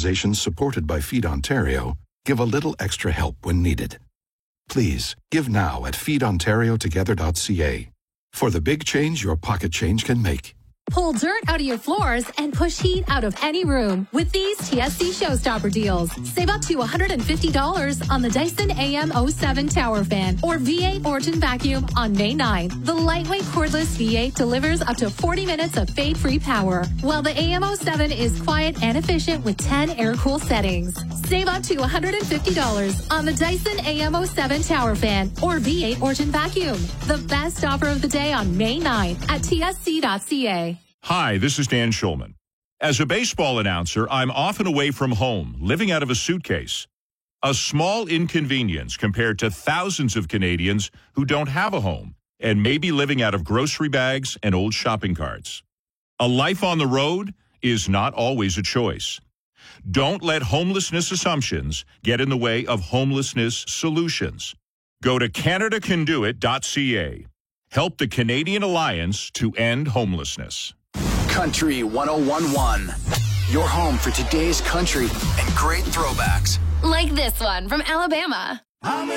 organizations supported by Feed Ontario give a little extra help when needed. Please give now at feedontariotogether.ca for the big change your pocket change can make. Pull dirt out of your floors and push heat out of any room with these TSC Showstopper deals. Save up to $150 on the Dyson AM07 Tower Fan or V8 Origin Vacuum on May 9th. The lightweight cordless V8 delivers up to 40 minutes of fade-free power, while the AM07 is quiet and efficient with 10 air-cool settings. Save up to $150 on the Dyson AM07 Tower Fan or V8 Origin Vacuum. The best offer of the day on May 9th at tsc.ca. Hi, this is Dan Schulman. As a baseball announcer, I'm often away from home, living out of a suitcase. A small inconvenience compared to thousands of Canadians who don't have a home and may be living out of grocery bags and old shopping carts. A life on the road is not always a choice. Don't let homelessness assumptions get in the way of homelessness solutions. Go to CanadaCanDoIt.ca. Help the Canadian Alliance to end homelessness. Country 101.1. Your home for today's country and great throwbacks. Like this one from Alabama.